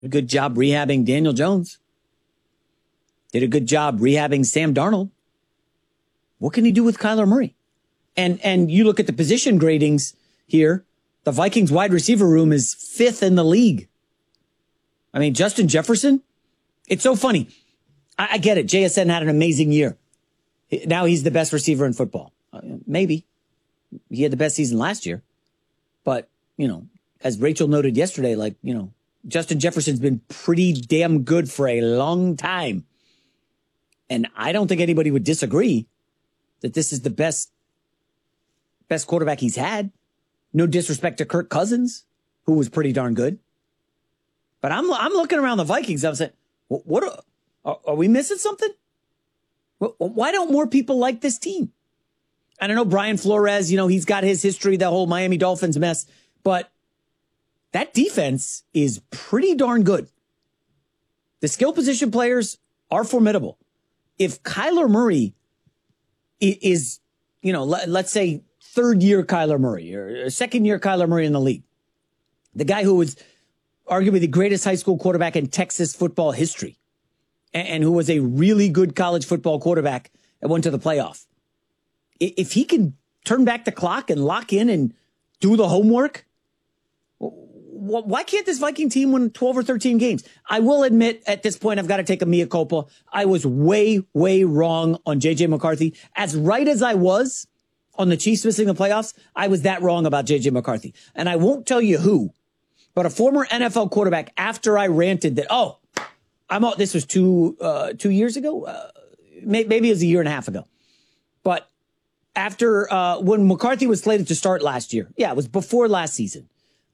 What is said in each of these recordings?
a good job rehabbing Daniel Jones. Did a good job rehabbing Sam Darnold. What can he do with Kyler Murray? And you look at the position gradings here, the Vikings wide receiver room is 5th in the league. I mean, Justin Jefferson, it's so funny. I get it. JSN had an amazing year. Now he's the best receiver in football. Maybe. He had the best season last year. But, as Rachel noted yesterday, Justin Jefferson's been pretty damn good for a long time. And I don't think anybody would disagree that this is the best quarterback he's had. No disrespect to Kirk Cousins, who was pretty darn good. But I'm looking around the Vikings. I'm saying, what are we missing something? Why don't more people like this team? And I know Brian Flores, he's got his history, the whole Miami Dolphins mess, but that defense is pretty darn good. The skill position players are formidable. If Kyler Murray is, let's say third year Kyler Murray or second year Kyler Murray in the league, the guy who was arguably the greatest high school quarterback in Texas football history and who was a really good college football quarterback that went to the playoff. If he can turn back the clock and lock in and do the homework, why can't this Viking team win 12 or 13 games? I will admit at this point, I've got to take a mea culpa. I was way, way wrong on JJ McCarthy. As right as I was on the Chiefs missing the playoffs, I was that wrong about JJ McCarthy. And I won't tell you who, but a former NFL quarterback, after I ranted that, this was 2 years ago. Maybe it was a year and a half ago. But after, when McCarthy was slated to start last year, it was before last season.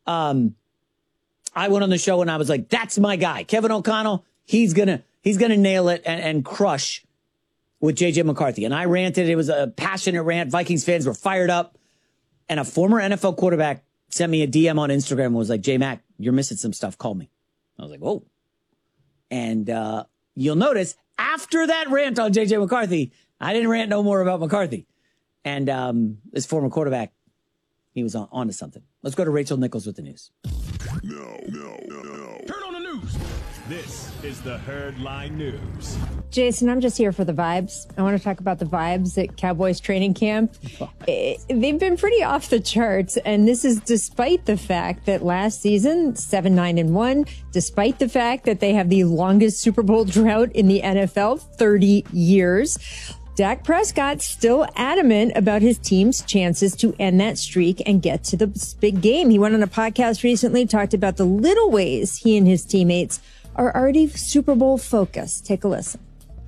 I went on the show and I was like, that's my guy. Kevin O'Connell, he's gonna nail it and crush with JJ McCarthy. And I ranted. It was a passionate rant. Vikings fans were fired up. And a former NFL quarterback sent me a DM on Instagram and was like, J-Mac, you're missing some stuff. Call me. I was like, whoa. And you'll notice after that rant on JJ McCarthy, I didn't rant no more about McCarthy. And this former quarterback, he was on to something. Let's go to Rachel Nichols with the news. No. Turn on the news. This is the Herdline News. Jason, I'm just here for the vibes. I want to talk about the vibes at Cowboys training camp. They've been pretty off the charts, and this is despite the fact that last season, 7-9-1, despite the fact that they have the longest Super Bowl drought in the NFL, 30 years. Dak Prescott still adamant about his team's chances to end that streak and get to the big game. He went on a podcast recently, talked about the little ways he and his teammates are already Super Bowl focused. Take a listen.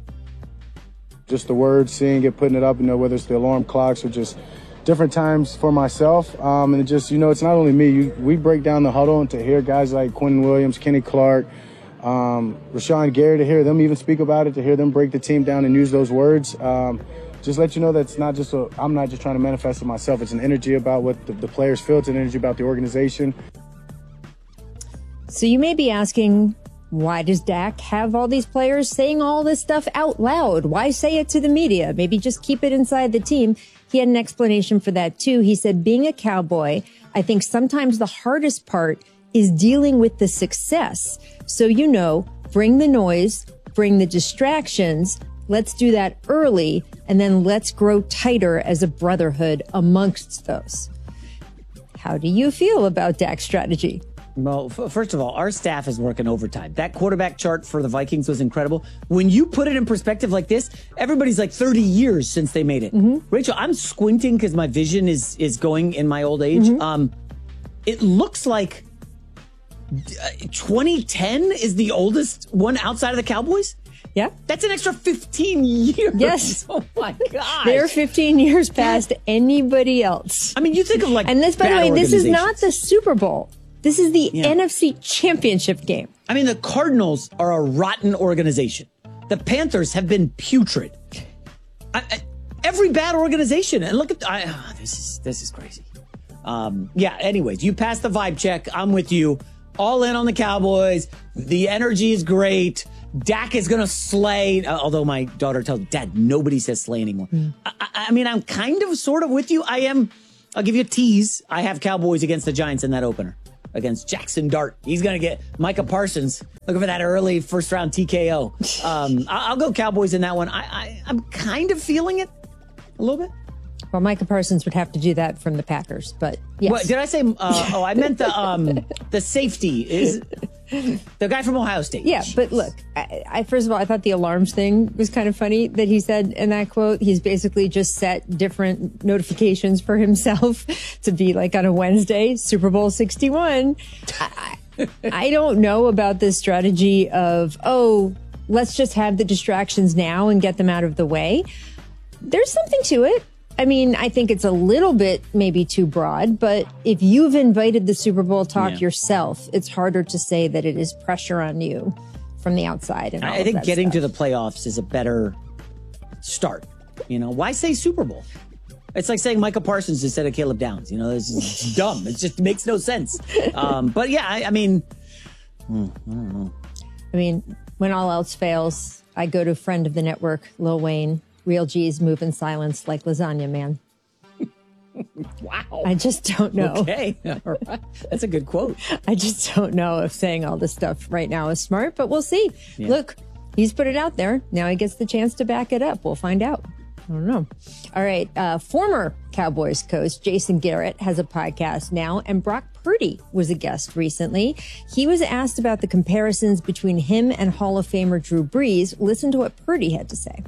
Just the words, seeing it, putting it up, whether it's the alarm clocks or just different times for myself. And just, it's not only me. We break down the huddle, and to hear guys like Quentin Williams, Kenny Clark, Rashawn Gary, to hear them even speak about it, to hear them break the team down and use those words, just let you know that's not just I'm not just trying to manifest it myself. It's an energy about what the players feel. It's an energy about the organization. So you may be asking, why does Dak have all these players saying all this stuff out loud? Why say it to the media? Maybe just keep it inside the team. He had an explanation for that too. He said, being a Cowboy, I think sometimes the hardest part is dealing with the success. So, bring the noise, bring the distractions. Let's do that early, and then let's grow tighter as a brotherhood amongst those. How do you feel about Dak's strategy? Well, first of all, our staff is working overtime. That quarterback chart for the Vikings was incredible. When you put it in perspective like this, everybody's like 30 years since they made it. Mm-hmm. Rachel, I'm squinting because my vision is going in my old age. Mm-hmm. It looks like 2010 is the oldest one outside of the Cowboys? Yeah. That's an extra 15 years. Yes. Oh, my God. They're 15 years past anybody else. I mean, you think of And this, by the way, this is not the Super Bowl. This is the NFC Championship game. I mean, the Cardinals are a rotten organization. The Panthers have been putrid. Every bad organization. And look at this is crazy. Anyways, you passed the vibe check. I'm with you. All in on the Cowboys. The energy is great. Dak is going to slay. Although my daughter tells me, Dad, nobody says slay anymore. I mean, I'm kind of sort of with you. I'll give you a tease. I have Cowboys against the Giants in that opener. against Jackson Dart. He's going to get Micah Parsons looking for that early first-round TKO. I'll go Cowboys in that one. I'm kind of feeling it a little bit. Well, Micah Parsons would have to do that from the Packers, but yes. What, did I say? I meant the safety is the guy from Ohio State. Yeah, but look, I first of all, I thought the alarms thing was kind of funny that he said in that quote. He's basically just set different notifications for himself to be like on a Wednesday, Super Bowl 61. I don't know about this strategy of, let's just have the distractions now and get them out of the way. There's something to it. I mean, I think it's a little bit maybe too broad, but if you've invited the Super Bowl talk yourself, it's harder to say that it is pressure on you from the outside. And I think getting to the playoffs is a better start. You know, why say Super Bowl? It's like saying Micah Parsons instead of Caleb Downs. You know, it's dumb. It just makes no sense. But yeah, I mean, I don't know. I mean, when all else fails, I go to a friend of the network, Lil Wayne. Real G's move in silence like lasagna, man. Wow. I just don't know. Okay. All right. That's a good quote. I just don't know if saying all this stuff right now is smart, but we'll see. Yeah. Look, he's put it out there. Now he gets the chance to back it up. We'll find out. I don't know. All right. Former Cowboys coach Jason Garrett has a podcast now, and Brock Purdy was a guest recently. He was asked about the comparisons between him and Hall of Famer Drew Brees. Listen to what Purdy had to say.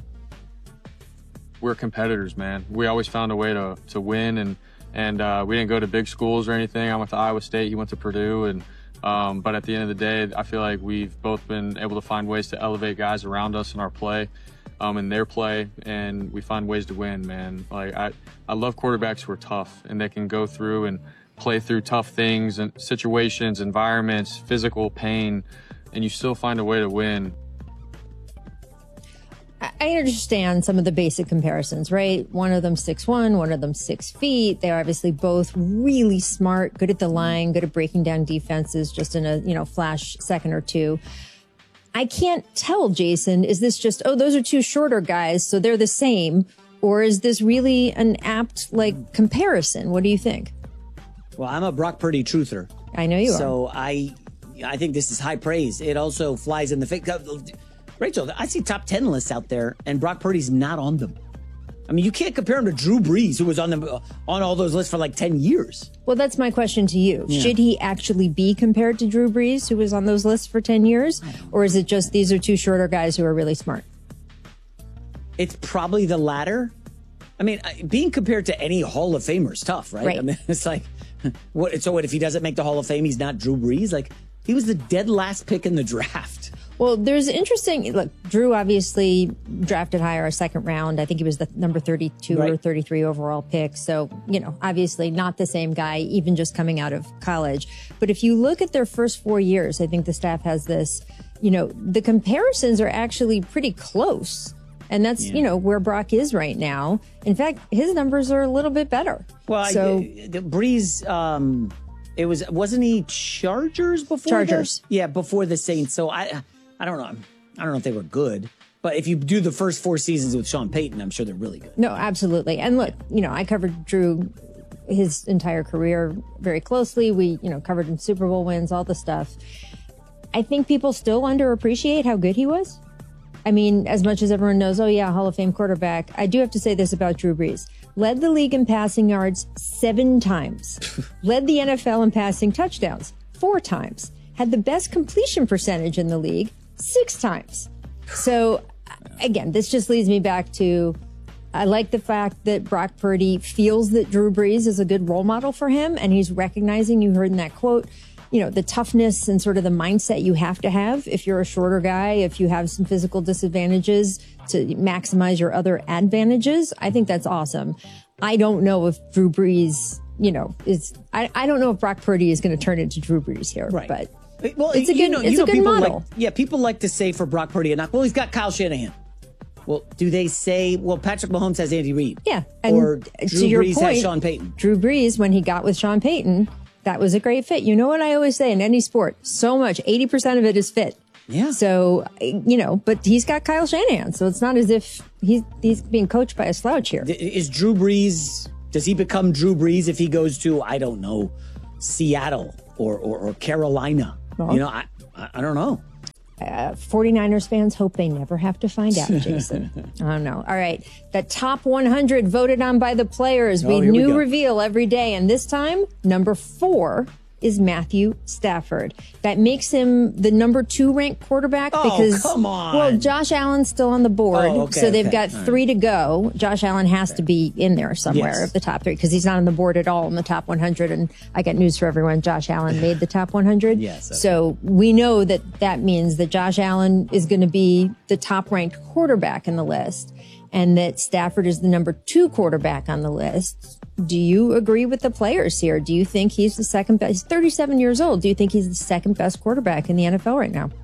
We're competitors, man. We always found a way to win, and we didn't go to big schools or anything. I went to Iowa State, he went to Purdue, and but at the end of the day, I feel like we've both been able to find ways to elevate guys around us in our play, in their play, and we find ways to win, man. Like I love quarterbacks who are tough and they can go through and play through tough things and situations, environments, physical pain, and you still find a way to win. I understand some of the basic comparisons, right? One of them 6'1", one of them 6 feet. They're obviously both really smart, good at the line, good at breaking down defenses just in a, flash second or two. I can't tell, Jason, is this just, those are two shorter guys, so they're the same? Or is this really an apt, comparison? What do you think? Well, I'm a Brock Purdy truther. I know you are. So I think this is high praise. It also flies in the face. Rachel, I see top 10 lists out there, and Brock Purdy's not on them. I mean, you can't compare him to Drew Brees, who was on all those lists for 10 years. Well, that's my question to you. Yeah. Should he actually be compared to Drew Brees, who was on those lists for 10 years? Or is it just these are two shorter guys who are really smart? It's probably the latter. I mean, being compared to any Hall of Famer is tough, right? I mean, it's like, what if he doesn't make the Hall of Fame, he's not Drew Brees? He was the dead last pick in the draft. Well, there's interesting, look, Drew obviously drafted higher, a second round. I think he was the number 32 or 33 overall pick. So, obviously not the same guy, even just coming out of college. But if you look at their first 4 years, I think the staff has this, the comparisons are actually pretty close. And that's, where Brock is right now. In fact, his numbers are a little bit better. Well, Brees, wasn't he Chargers before? Chargers. Before the Saints. So I don't know. I don't know if they were good, but if you do the first 4 seasons with Sean Payton, I'm sure they're really good. No, absolutely. And look, I covered Drew his entire career very closely. We, covered him Super Bowl wins, all the stuff. I think people still underappreciate how good he was. I mean, as much as everyone knows, Hall of Fame quarterback, I do have to say this about Drew Brees. Led the league in passing yards 7 times. Led the NFL in passing touchdowns 4 times. Had the best completion percentage in the league 6 times. So, again, this just leads me back to, I like the fact that Brock Purdy feels that Drew Brees is a good role model for him, and he's recognizing, you heard in that quote, the toughness and sort of the mindset you have to have if you're a shorter guy, if you have some physical disadvantages to maximize your other advantages. I think that's awesome. I don't know if Drew Brees, I don't know if Brock Purdy is going to turn into Drew Brees here, right. But well, it's a good model. People like to say for Brock Purdy, he's got Kyle Shanahan. Well, do they say, Patrick Mahomes has Andy Reid? Yeah. And or Drew Brees has Sean Payton? Drew Brees, when he got with Sean Payton, that was a great fit. You know what I always say in any sport? So much, 80% of it is fit. Yeah. So, but he's got Kyle Shanahan. So it's not as if he's being coached by a slouch here. Is Drew Brees, does he become Drew Brees if he goes to, I don't know, Seattle or Carolina. Well, you know, I don't know. 49ers fans hope they never have to find out, Jason. I don't know. All right. The top 100 voted on by the players. We new reveal every day. And this time, number 4 is Matthew Stafford. That makes him the number 2 ranked quarterback because, come on. Well, Josh Allen's still on the board, so they've got 3 to go. Josh Allen has to be in there somewhere of the top 3 because he's not on the board at all in the top 100. And I got news for everyone: Josh Allen made the top 100. Yes. So we know that means that Josh Allen is going to be the top ranked quarterback in the list, and that Stafford is the number 2 quarterback on the list. Do you agree with the players here? Do you think he's the second best? He's 37 years old. Do you think he's the second best quarterback in the NFL right now?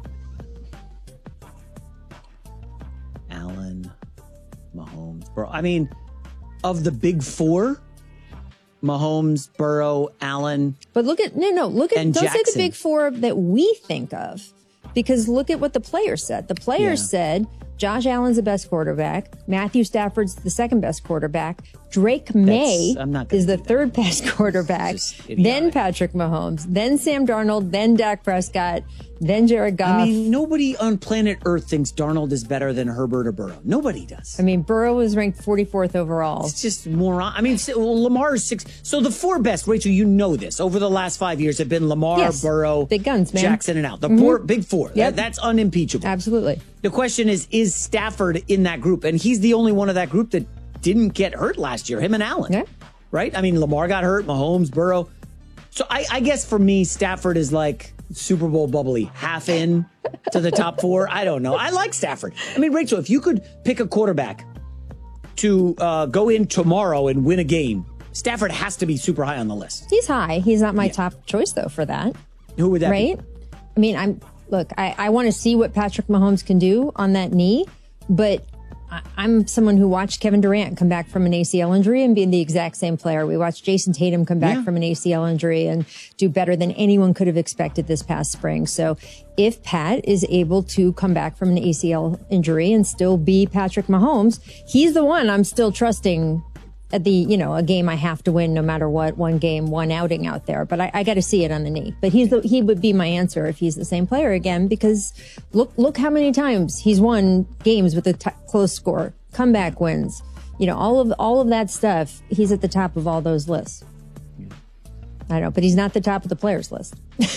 Allen, Mahomes, Burrow. I mean, of the big 4, Mahomes, Burrow, Allen. But look at don't say the big 4 that we think of, because look at what the players said. The players said Josh Allen's the best quarterback. Matthew Stafford's the second best quarterback. Drake May is the third best quarterback. Then Patrick Mahomes. Then Sam Darnold. Then Dak Prescott. Then Jared Goff. I mean, nobody on planet Earth thinks Darnold is better than Herbert or Burrow. Nobody does. I mean, Burrow was ranked 44th overall. It's just moron. I mean, Lamar is 6. So the 4 best, Rachel, you know this, over the last 5 years have been Lamar, Burrow, big guns, man. Jackson, and out. The big 4. Yep. That's unimpeachable. Absolutely. The question is Stafford in that group? And he's the only one of that group that didn't get hurt last year, him and Allen. Yeah. Right? I mean, Lamar got hurt, Mahomes, Burrow. So I guess for me, Stafford is like Super Bowl bubbly, half in to the top 4. I don't know. I like Stafford. I mean, Rachel, if you could pick a quarterback to go in tomorrow and win a game, Stafford has to be super high on the list. He's high. He's not my top choice, though, for that. Who would that be? Right? I mean, I want to see what Patrick Mahomes can do on that knee, but I'm someone who watched Kevin Durant come back from an ACL injury and be the exact same player. We watched Jason Tatum come back from an ACL injury and do better than anyone could have expected this past spring. So if Pat is able to come back from an ACL injury and still be Patrick Mahomes, he's the one I'm still trusting at the, a game I have to win no matter what, one game, one outing out there. But I got to see it on the knee. But he would be my answer if he's the same player again, because look how many times he's won games with a close score, comeback wins, all of that stuff. He's at the top of all those lists. I know, but he's not the top of the players list.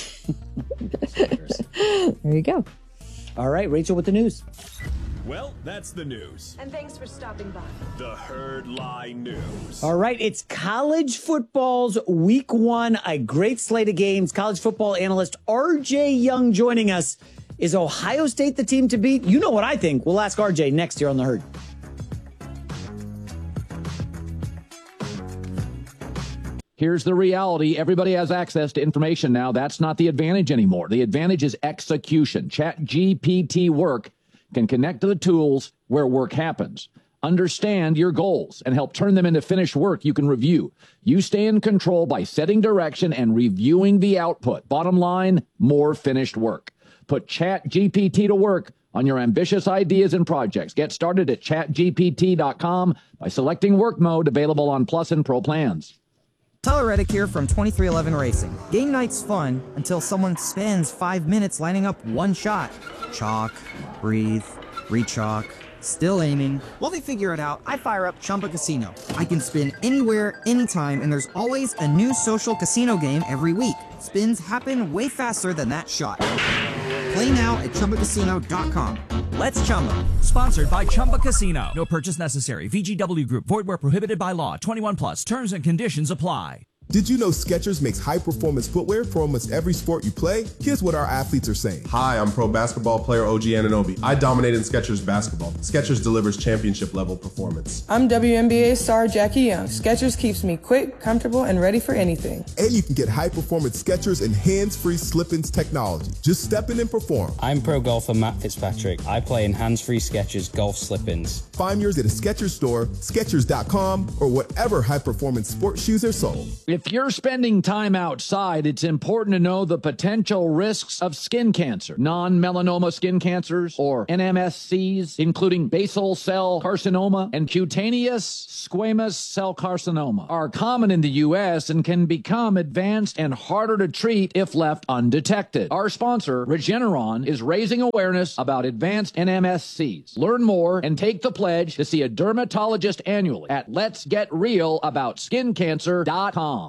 There you go. All right, Rachel with the news. Well, that's the news. And thanks for stopping by. The Herd Lie News. All right, it's college football's week 1, a great slate of games. College football analyst RJ Young joining us. Is Ohio State the team to beat? You know what I think. We'll ask RJ next year on The Herd. Here's the reality. Everybody has access to information now. That's not the advantage anymore. The advantage is execution. ChatGPT Work can connect to the tools where work happens. Understand your goals and help turn them into finished work you can review. You stay in control by setting direction and reviewing the output. Bottom line, more finished work. Put ChatGPT to work on your ambitious ideas and projects. Get started at chatgpt.com by selecting work mode, available on Plus and Pro plans. Tyler Reddick here from 2311 Racing. Game night's fun until someone spends 5 minutes lining up one shot. Chalk, breathe, re-chalk, still aiming. While they figure it out, I fire up Chumba Casino. I can spin anywhere, anytime, and there's always a new social casino game every week. Spins happen way faster than that shot. Play now at ChumbaCasino.com. Let's Chumba. Sponsored by Chumba Casino. No purchase necessary. VGW Group. Void where prohibited by law. 21 plus. Terms and conditions apply. Did you know Skechers makes high-performance footwear for almost every sport you play? Here's what our athletes are saying. Hi, I'm pro basketball player OG Anunoby. I dominate in Skechers basketball. Skechers delivers championship-level performance. I'm WNBA star Jackie Young. Skechers keeps me quick, comfortable, and ready for anything. And you can get high-performance Skechers and hands-free slip-ins technology. Just step in and perform. I'm pro golfer Matt Fitzpatrick. I play in hands-free Skechers golf slip-ins. Find yours at a Skechers store, Skechers.com, or whatever high-performance sports shoes are sold. If If you're spending time outside, it's important to know the potential risks of skin cancer. Non-melanoma skin cancers, or NMSCs, including basal cell carcinoma and cutaneous squamous cell carcinoma, are common in the U.S. and can become advanced and harder to treat if left undetected. Our sponsor, Regeneron, is raising awareness about advanced NMSCs. Learn more and take the pledge to see a dermatologist annually at letsgetrealaboutSkinCancer.com.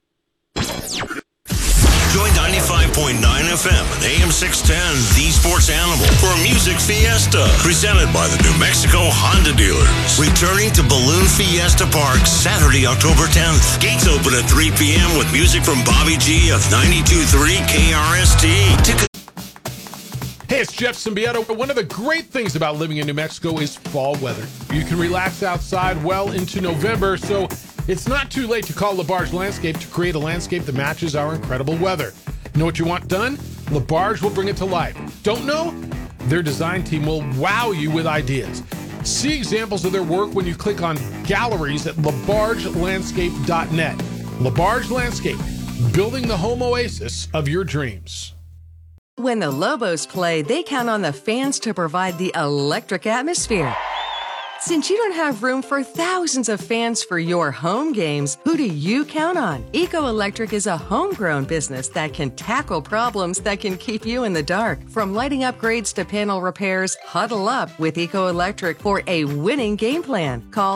Join 95.9 FM and AM 610, The Sports Animal, for a music fiesta presented by the New Mexico Honda dealers. Returning to Balloon Fiesta Park Saturday, October 10th. Gates open at 3 p.m. with music from Bobby G of 92.3 KRST. Hey, it's Jeff Symbieta. One of the great things about living in New Mexico is fall weather. You can relax outside well into November, so it's not too late to call LaBarge Landscape to create a landscape that matches our incredible weather. Know what you want done? LaBarge will bring it to life. Don't know? Their design team will wow you with ideas. See examples of their work when you click on galleries at labargelandscape.net. LaBarge Landscape, building the home oasis of your dreams. When the Lobos play, they count on the fans to provide the electric atmosphere. Since you don't have room for thousands of fans for your home games, who do you count on? Eco Electric is a homegrown business that can tackle problems that can keep you in the dark. From lighting upgrades to panel repairs, huddle up with Eco Electric for a winning game plan. Call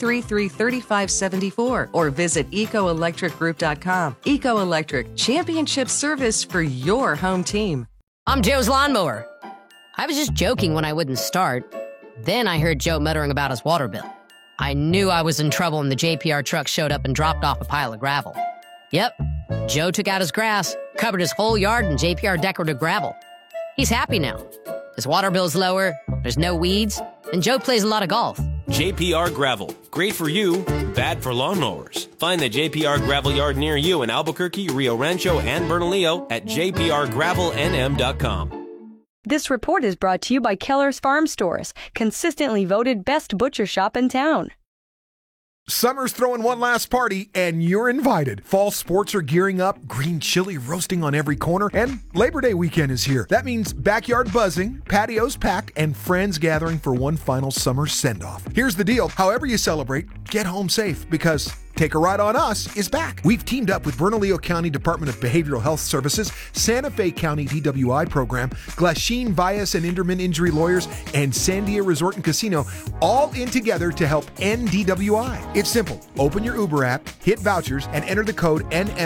433-3574 or visit ecoelectricgroup.com. Eco Electric, championship service for your home team. I'm Joe's lawnmower. I was just joking when I wouldn't start. Then I heard Joe muttering about his water bill. I knew I was in trouble when the JPR truck showed up and dropped off a pile of gravel. Yep, Joe took out his grass, covered his whole yard in JPR decorative gravel. He's happy now. His water bill's lower, there's no weeds, and Joe plays a lot of golf. JPR Gravel. Great for you, bad for lawnmowers. Find the JPR Gravel yard near you in Albuquerque, Rio Rancho, and Bernalillo at jprgravelnm.com. This report is brought to you by Keller's Farm Stores, consistently voted best butcher shop in town. Summer's throwing one last party, and you're invited. Fall sports are gearing up, green chili roasting on every corner, and Labor Day weekend is here. That means backyard buzzing, patios packed, and friends gathering for one final summer send-off. Here's the deal. However you celebrate, get home safe, because Take a Ride on Us is back. We've teamed up with Bernalillo County Department of Behavioral Health Services, Santa Fe County DWI program, Glasheen Bias and Inderman Injury Lawyers, and Sandia Resort and Casino, all in together to help end DWI. It's simple. Open your Uber app, hit vouchers, and enter the code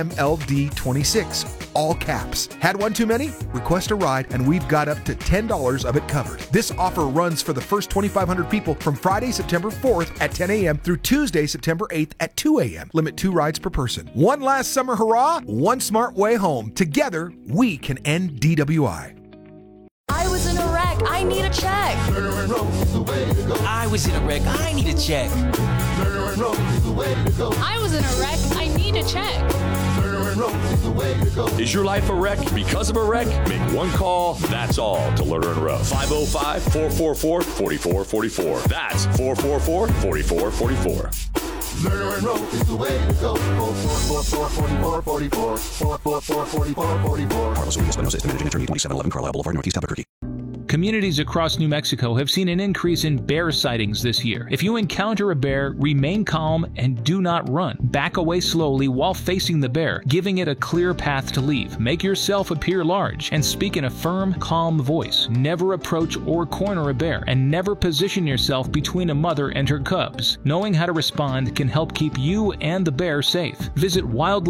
NMLD26. All caps. Had one too many? Request a ride, and we've got up to $10 of it covered. This offer runs for the first 2,500 people from Friday, September 4th at 10 a.m. through Tuesday, September 8th at 2 a.m. Limit 2 rides per person. One last summer hurrah, one smart way home. Together, we can end DWI. I was in a wreck. I need a check. I was in a wreck. I need a check. I was in a wreck. I need a check. Is your life a wreck because of a wreck? Make one call, that's all, to Lerner and Rowe. 505-444-4444. That's 444-4444. Lerner and Rowe is the way to go. 444-4444. 444-4444. Carlos Ruiz Espinosa is the managing attorney, 2711 Carlisle Boulevard, Northeast Albuquerque. Communities across New Mexico have seen an increase in bear sightings this year. If you encounter a bear, remain calm and do not run. Back away slowly while facing the bear, giving it a clear path to leave. Make yourself appear large and speak in a firm, calm voice. Never approach or corner a bear, and never position yourself between a mother and her cubs. Knowing how to respond can help keep you and the bear safe. Visit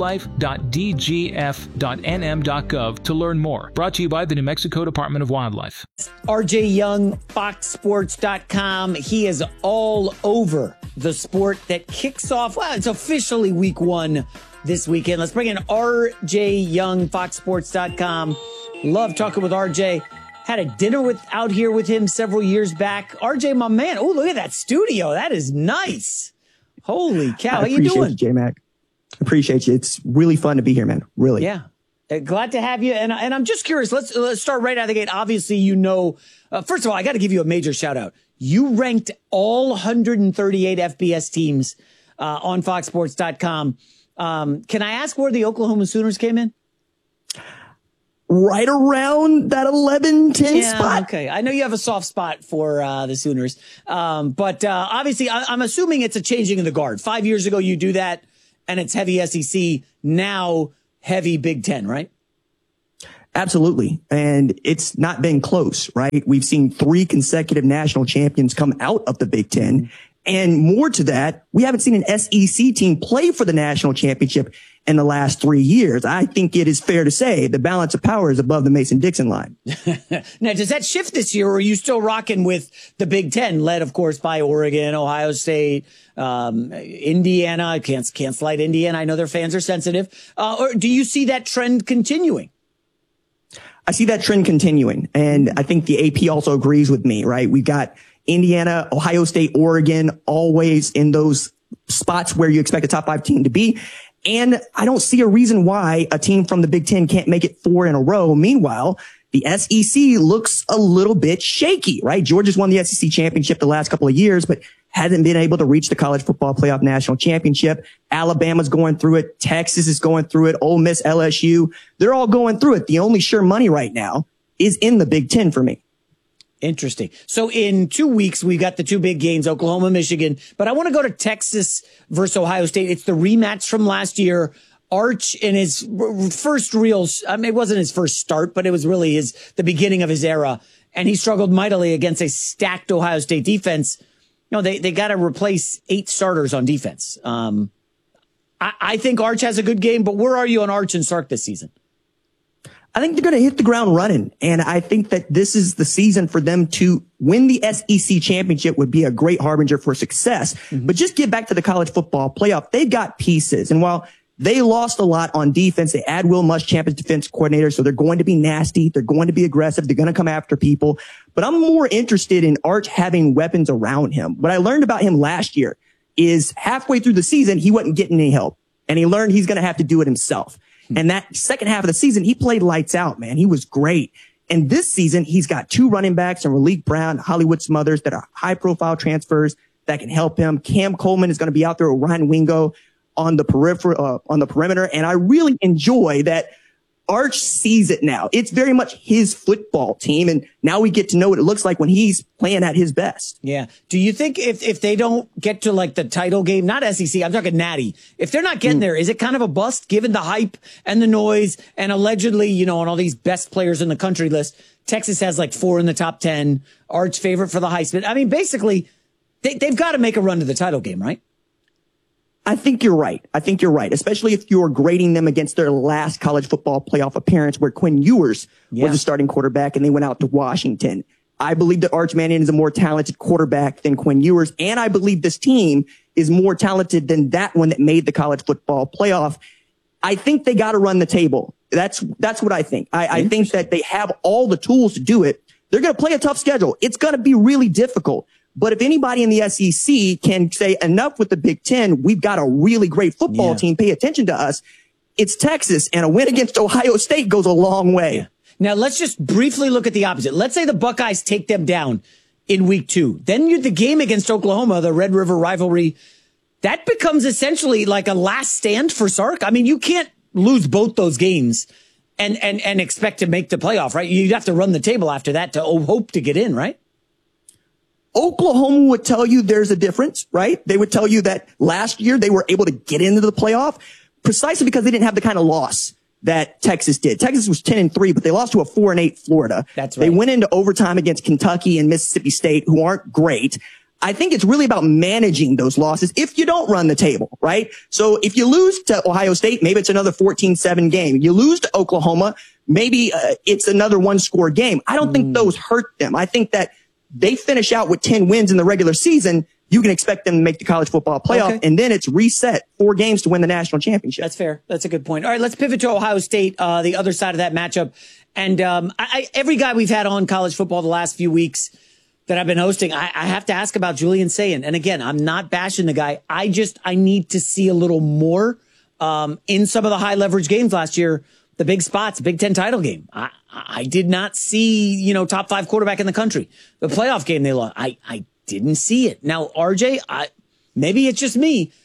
wildlife.dgf.nm.gov to learn more. Brought to you by the New Mexico Department of Wildlife. RJ Young, FoxSports.com. He is all over the sport that kicks off. Well, it's officially week 1 this weekend. Let's bring in RJ Young, FoxSports.com. Love talking with RJ. Had a dinner out here with him several years back. RJ, my man. Oh, look at that studio. That is nice. Holy cow. How you doing? I appreciate you, J-Mac. Appreciate you. It's really fun to be here, man. Really. Yeah. Glad to have you. And I'm just curious. Let's start right out of the gate. Obviously, first of all, I got to give you a major shout out. You ranked all 138 FBS teams on FoxSports.com Can I ask where the Oklahoma Sooners came in? Right around that 11-10 spot. Okay. I know you have a soft spot for the Sooners. But obviously, I'm assuming it's a changing of the guard. 5 years ago, you do that, and it's heavy SEC. Now, heavy Big Ten, right? Absolutely. And it's not been close, right? We've seen 3 consecutive national champions come out of the Big Ten. And more to that, we haven't seen an SEC team play for the national championship in the last 3 years. I think it is fair to say the balance of power is above the Mason-Dixon line. Now, does that shift this year, or are you still rocking with the Big Ten, led, of course, by Oregon, Ohio State, Indiana? Can't slide Indiana. I know their fans are sensitive. Or do you see that trend continuing? I see that trend continuing. And I think the AP also agrees with me, right? We've got Indiana, Ohio State, Oregon, always in those spots where you expect a top 5 team to be. And I don't see a reason why a team from the Big Ten can't make it 4 in a row. Meanwhile, the SEC looks a little bit shaky, right? Georgia's won the SEC championship the last couple of years, but hasn't been able to reach the college football playoff national championship. Alabama's going through it. Texas is going through it. Ole Miss, LSU, they're all going through it. The only sure money right now is in the Big Ten for me. Interesting. So in 2 weeks, we've got the 2 big games, Oklahoma, Michigan, but I want to go to Texas versus Ohio State. It's the rematch from last year. Arch in his first real, I mean, it wasn't his first start, but it was really the beginning of his era. And he struggled mightily against a stacked Ohio State defense. You know, they got to replace 8 starters on defense. I think Arch has a good game, but where are you on Arch and Sark this season? I think they're going to hit the ground running. And I think that this is the season for them to win the SEC championship would be a great harbinger for success. But just get back to the college football playoff. They've got pieces. And while they lost a lot on defense, they add Will Muschamp as defense coordinator. So they're going to be nasty. They're going to be aggressive. They're going to come after people. But I'm more interested in Arch having weapons around him. What I learned about him last year is halfway through the season, he wasn't getting any help. And he learned he's going to have to do it himself. And that second half of the season, he played lights out, man. He was great. And this season, he's got 2 running backs and Raleek Brown, Hollywood Smothers that are high profile transfers that can help him. Cam Coleman is going to be out there with Ryan Wingo on the perimeter. And I really enjoy that Arch sees it now. It's very much his football team. And now we get to know what it looks like when he's playing at his best. Yeah. Do you think if they don't get to like the title game, not SEC, I'm talking Natty, if they're not getting there, is it kind of a bust given the hype and the noise and allegedly, you know, on all these best players in the country list, Texas has like 4 in the top 10, Arch favorite for the Heisman. I mean, basically they've got to make a run to the title game, right? I think you're right. Especially if you're grading them against their last college football playoff appearance where Quinn Ewers was the starting quarterback and they went out to Washington. I believe that Arch Manning is a more talented quarterback than Quinn Ewers. And I believe this team is more talented than that one that made the college football playoff. I think they got to run the table. That's what I think. I think that they have all the tools to do it. They're going to play a tough schedule. It's going to be really difficult. But if anybody in the SEC can say enough with the Big Ten, we've got a really great football team. Pay attention to us. It's Texas, and a win against Ohio State goes a long way. Yeah. Now, let's just briefly look at the opposite. Let's say the Buckeyes take them down in week 2. Then the game against Oklahoma, the Red River rivalry, that becomes essentially like a last stand for Sark. I mean, you can't lose both those games and expect to make the playoff, right? You'd have to run the table after that to hope to get in, right? Oklahoma would tell you there's a difference, right? They would tell you that last year they were able to get into the playoff precisely because they didn't have the kind of loss that Texas did. Texas was 10-3, but they lost to a 4-8 Florida. That's right. They went into overtime against Kentucky and Mississippi State, who aren't great. I think it's really about managing those losses if you don't run the table, right? So if you lose to Ohio State, maybe it's another 14-7 game. You lose to Oklahoma, maybe it's another 1-score game. I don't think those hurt them. I think that they finish out with 10 wins in the regular season, you can expect them to make the college football playoff, and then it's reset 4 games to win the national championship. That's fair. That's a good point. All right, let's pivot to Ohio State, the other side of that matchup. And every guy we've had on college football the last few weeks that I've been hosting, I have to ask about Julian Sayin. And again, I'm not bashing the guy. I need to see a little more in some of the high leverage games last year. The big spots, Big Ten title game. I did not see, top 5 quarterback in the country. The playoff game they lost, I didn't see it. Now, RJ, maybe it's just me.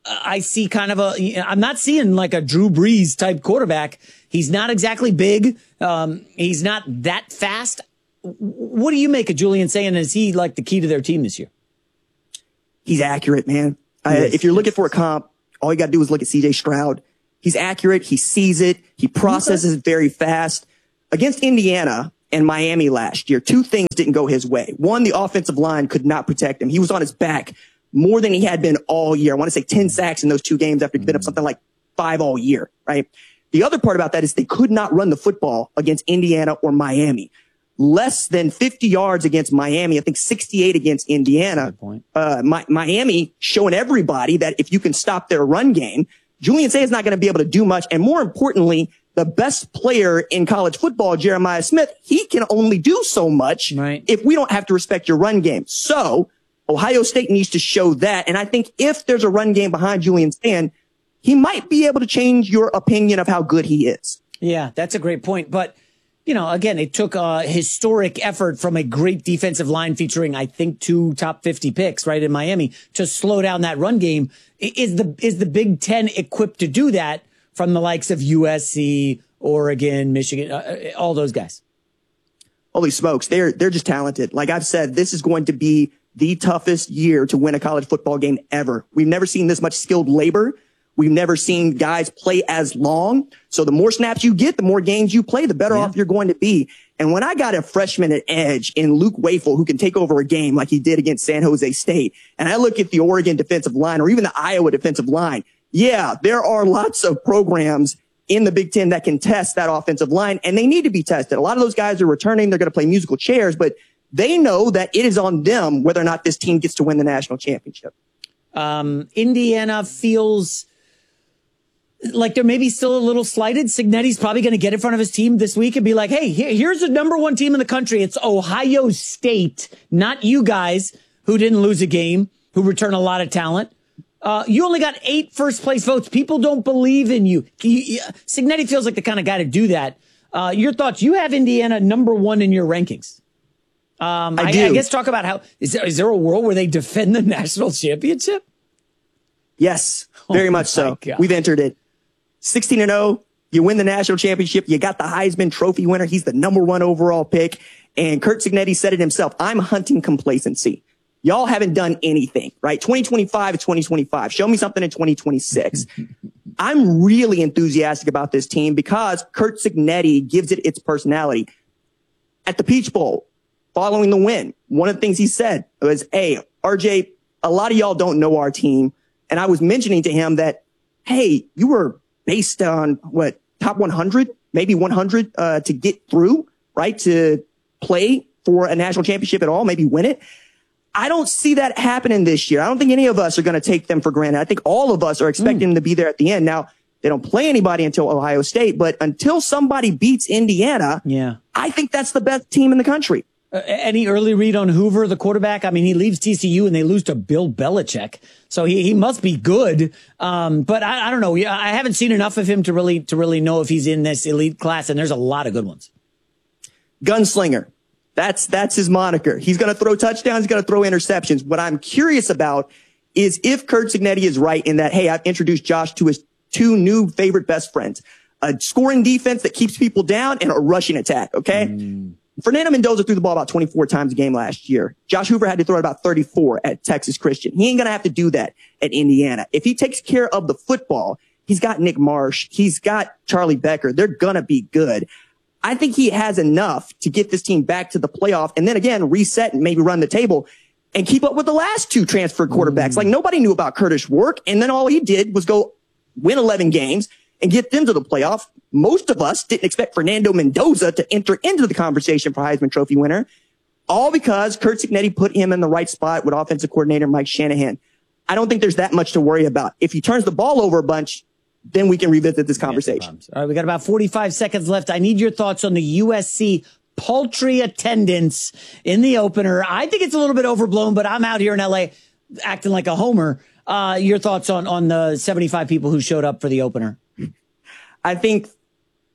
I see kind of I'm not seeing like a Drew Brees type quarterback. He's not exactly big. He's not that fast. What do you make of Julian saying? Is he like the key to their team this year? He's accurate, man. If you're looking for a comp, all you got to do is look at CJ Stroud. He's accurate. He sees it. He processes it very fast. Against Indiana and Miami last year, two things didn't go his way. One, the offensive line could not protect him. He was on his back more than he had been all year. I want to say 10 sacks in those two games after he'd been up something like 5 all year, right? The other part about that is they could not run the football against Indiana or Miami. Less than 50 yards against Miami. I think 68 against Indiana. Miami showing everybody that if you can stop their run game, Julian Say is not going to be able to do much. And more importantly, the best player in college football, Jeremiah Smith, he can only do so much if we don't have to respect your run game. So Ohio State needs to show that. And I think if there's a run game behind Julian Sand, he might be able to change your opinion of how good he is. Yeah, that's a great point. But, you know, again, it took a historic effort from a great defensive line featuring, I think, 2 top 50 picks, right, in Miami to slow down that run game. Is the Big Ten equipped to do that from the likes of USC, Oregon, Michigan, all those guys? Holy smokes. They're just talented. Like I've said, this is going to be the toughest year to win a college football game ever. We've never seen this much skilled labor. We've never seen guys play as long. So the more snaps you get, the more games you play, the better off you're going to be. And when I got a freshman at edge in Luke Wafel who can take over a game like he did against San Jose State, and I look at the Oregon defensive line or even the Iowa defensive line, yeah, there are lots of programs in the Big Ten that can test that offensive line, and they need to be tested. A lot of those guys are returning. They're going to play musical chairs, but they know that it is on them whether or not this team gets to win the national championship. Indiana feels like they're maybe still a little slighted. Cignetti's probably going to get in front of his team this week and be like, hey, here's the number 1 team in the country. It's Ohio State, not you guys who didn't lose a game, who return a lot of talent. You only got 8 first-place votes. People don't believe in you. Cignetti feels like the kind of guy to do that. Your thoughts? You have Indiana number 1 in your rankings. I do. I guess talk about how is there a world where they defend the national championship? Yes, very much so. God. We've entered it. 16-0. You win the national championship. You got the Heisman Trophy winner. He's the number 1 overall pick. And Curt Cignetti said it himself. I'm hunting complacency. Y'all haven't done anything, right? 2025 is 2025. Show me something in 2026. I'm really enthusiastic about this team because Curt Cignetti gives it its personality. At the Peach Bowl, following the win, one of the things he said was, hey, RJ, a lot of y'all don't know our team. And I was mentioning to him that, hey, you were based on what, top 100, maybe 100 to get through, right? To play for a national championship at all, maybe win it. I don't see that happening this year. I don't think any of us are going to take them for granted. I think all of us are expecting them to be there at the end. Now, they don't play anybody until Ohio State, but until somebody beats Indiana, I think that's the best team in the country. Any early read on Hoover, the quarterback? I mean, he leaves TCU and they lose to Bill Belichick. So he must be good. But I don't know. I haven't seen enough of him to really know if he's in this elite class. And there's a lot of good ones. Gunslinger. That's his moniker. He's going to throw touchdowns. He's going to throw interceptions. What I'm curious about is if Curt Cignetti is right in that, hey, I've introduced Josh to his 2 new favorite best friends, a scoring defense that keeps people down and a rushing attack. Okay. Fernando Mendoza threw the ball about 24 times a game last year. Josh Hoover had to throw it about 34 at Texas Christian. He ain't going to have to do that at Indiana. If he takes care of the football, he's got Nick Marsh. He's got Charlie Becker. They're going to be good. I think he has enough to get this team back to the playoff and then again, reset and maybe run the table and keep up with the last 2 transfer quarterbacks. Like nobody knew about Curtis Work. And then all he did was go win 11 games and get them to the playoff. Most of us didn't expect Fernando Mendoza to enter into the conversation for Heisman Trophy winner, all because Curt Cignetti put him in the right spot with offensive coordinator Mike Shanahan. I don't think there's that much to worry about. If he turns the ball over a bunch, then we can revisit this conversation. All right, we got about 45 seconds left. I need your thoughts on the USC paltry attendance in the opener. I think it's a little bit overblown, but I'm out here in LA acting like a homer. Your thoughts on the 75 people who showed up for the opener? I think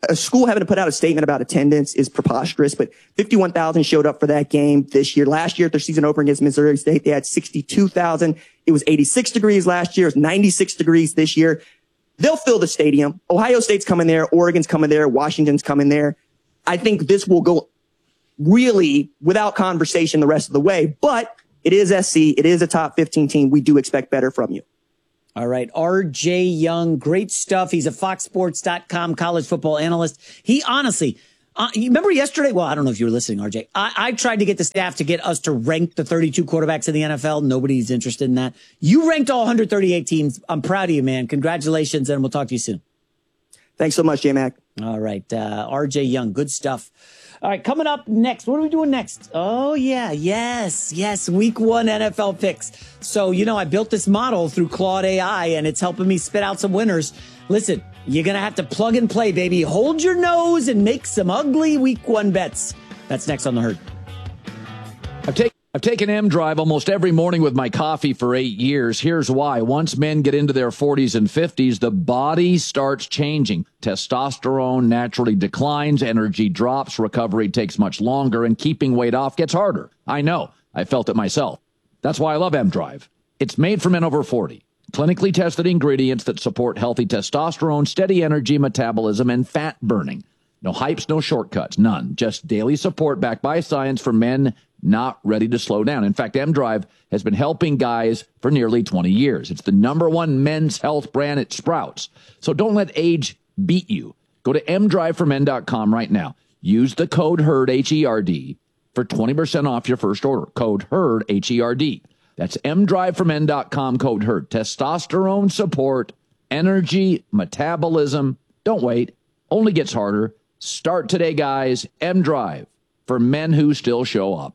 a school having to put out a statement about attendance is preposterous, but 51,000 showed up for that game this year. Last year at their season opener against Missouri State, they had 62,000. It was 86 degrees last year. It's 96 degrees this year. They'll fill the stadium. Ohio State's coming there. Oregon's coming there. Washington's coming there. I think this will go really without conversation the rest of the way, but it is SC. It is a top 15 team. We do expect better from you. All right. RJ Young, great stuff. He's a FoxSports.com college football analyst. He honestly, you remember yesterday? Well, I don't know if you were listening, RJ. I tried to get the staff to get us to rank the 32 quarterbacks in the NFL. Nobody's interested in that. You ranked all 138 teams. I'm proud of you, man. Congratulations, and we'll talk to you soon. Thanks so much, J-Mac. All right. RJ Young, good stuff. All right, coming up next. What are we doing next? Oh, yeah. Yes. Week 1 NFL picks. So, I built this model through Claude AI, and it's helping me spit out some winners. Listen, you're going to have to plug and play, baby. Hold your nose and make some ugly Week 1 bets. That's next on The Herd. I've taken M-Drive almost every morning with my coffee for 8 years. Here's why. Once men get into their 40s and 50s, the body starts changing. Testosterone naturally declines, energy drops, recovery takes much longer, and keeping weight off gets harder. I know. I felt it myself. That's why I love M-Drive. It's made for men over 40. Clinically tested ingredients that support healthy testosterone, steady energy, metabolism, and fat burning. No hypes, no shortcuts, none. Just daily support backed by science for men not ready to slow down. In fact, M-Drive has been helping guys for nearly 20 years. It's the #1 men's health brand at Sprouts. So don't let age beat you. Go to mdriveformen.com right now. Use the code HERD, H-E-R-D, for 20% off your first order. Code HERD, H-E-R-D. That's mdriveformen.com, code HERD. Testosterone support, energy, metabolism. Don't wait. Only gets harder. Start today, guys. M-Drive for men who still show up.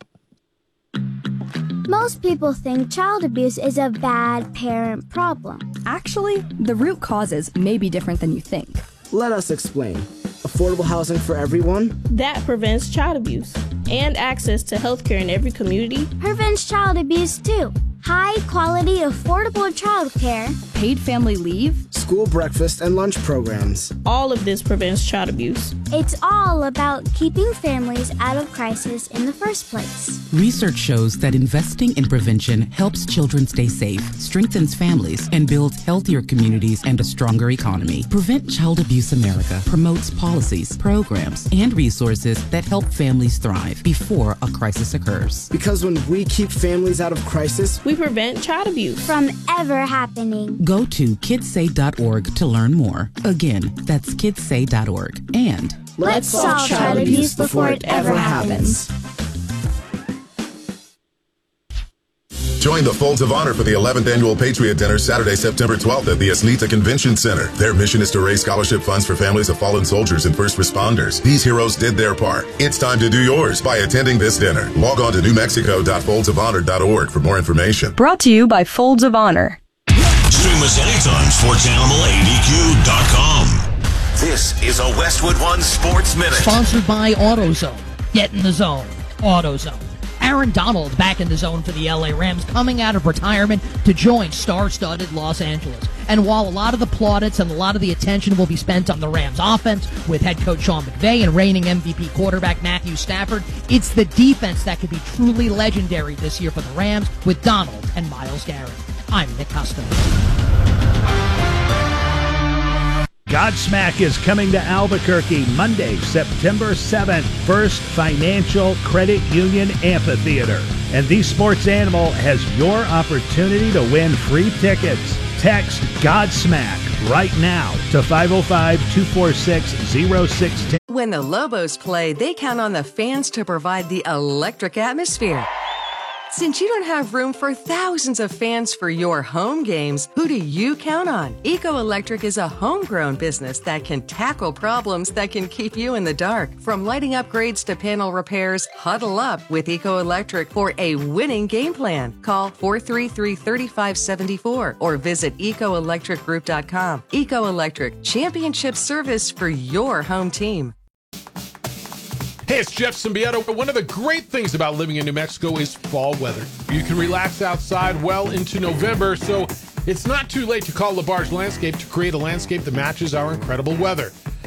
Most people think child abuse is a bad parent problem. Actually, the root causes may be different than you think. Let us explain. Affordable housing for everyone? That prevents child abuse. And access to healthcare in every community prevents child abuse too. High quality, affordable childcare. Paid family leave. School breakfast and lunch programs. All of this prevents child abuse. It's all about keeping families out of crisis in the first place. Research shows that investing in prevention helps children stay safe, strengthens families, and builds healthier communities and a stronger economy. Prevent Child Abuse America promotes policies, programs, and resources that help families thrive before a crisis occurs. Because when we keep families out of crisis, we prevent child abuse from ever happening. Go to kidsay.org to learn more. Again, that's kidsay.org. And let's solve child abuse before it ever happens. Join the Folds of Honor for the 11th Annual Patriot Dinner Saturday, September 12th at the Aslita Convention Center. Their mission is to raise scholarship funds for families of fallen soldiers and first responders. These heroes did their part. It's time to do yours by attending this dinner. Log on to newmexico.foldsofonor.org for more information. Brought to you by Folds of Honor. Stream us anytime, SportsAnimalADQ.com. This is a Westwood One Sports Minute. Sponsored by AutoZone. Get in the zone. AutoZone. Aaron Donald back in the zone for the LA Rams, coming out of retirement to join star-studded Los Angeles. And while a lot of the plaudits and a lot of the attention will be spent on the Rams offense with head coach Sean McVay and reigning MVP quarterback Matthew Stafford, it's the defense that could be truly legendary this year for the Rams with Donald and Myles Garrett. I'm Nick Costa. Godsmack is coming to Albuquerque Monday, September 7th. First Financial Credit Union Amphitheater. And The Sports Animal has your opportunity to win free tickets. Text Godsmack right now to 505-246-0610. When the Lobos play, they count on the fans to provide the electric atmosphere. Since you don't have room for thousands of fans for your home games, who do you count on? Eco Electric is a homegrown business that can tackle problems that can keep you in the dark. From lighting upgrades to panel repairs, huddle up with Eco Electric for a winning game plan. Call 433-3574 or visit ecoelectricgroup.com. Eco Electric, championship service for your home team. Hey, it's Jeff Symbieta. One of the great things about living in New Mexico is fall weather. You can relax outside well into November, so it's not too late to call LaBarge Landscape to create a landscape that matches our incredible weather.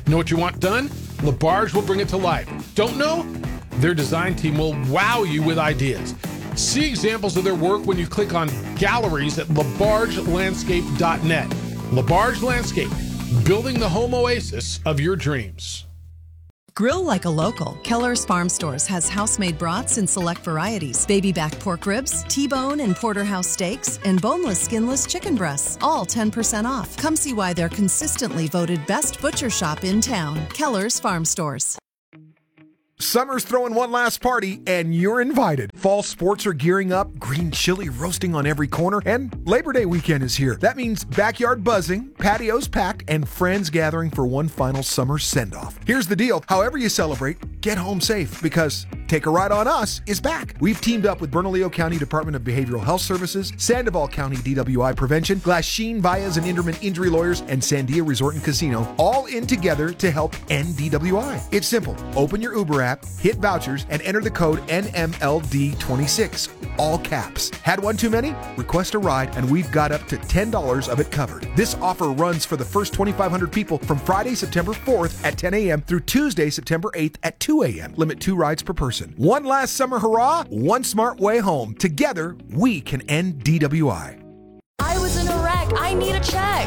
Know what you want done? LaBarge will bring it to life. Don't know? Their design team will wow you with ideas. See examples of their work when you click on galleries at labargelandscape.net. LaBarge Landscape, building the home oasis of your dreams. Grill like a local. Keller's Farm Stores has house-made brats in select varieties, baby back pork ribs, T-bone and porterhouse steaks, and boneless, skinless chicken breasts, all 10% off. Come see why they're consistently voted best butcher shop in town. Keller's Farm Stores. Summer's throwing one last party, and you're invited. Fall sports are gearing up, green chili roasting on every corner, and Labor Day weekend is here. That means backyard buzzing, patios packed, and friends gathering for one final summer send-off. Here's the deal. However you celebrate, get home safe, because Take a Ride on Us is back. We've teamed up with Bernalillo County Department of Behavioral Health Services, Sandoval County DWI Prevention, Glasheen, Baez and Inderman Injury Lawyers, and Sandia Resort and Casino, all in together to help end DWI. It's simple. Open your Uber app, hit vouchers, and enter the code NMLD26, all caps. Had one too many? Request a ride, and we've got up to $10 of it covered. This offer runs for the first 2,500 people from Friday, September 4th at 10 a.m. through Tuesday, September 8th at 2 a.m. Limit 2 rides per person. One last summer hurrah, one smart way home. Together, we can end DWI. I was in a wreck. I need a check.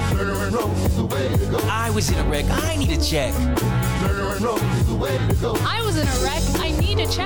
I was in a wreck. I need a check. I was in a wreck. I need a check.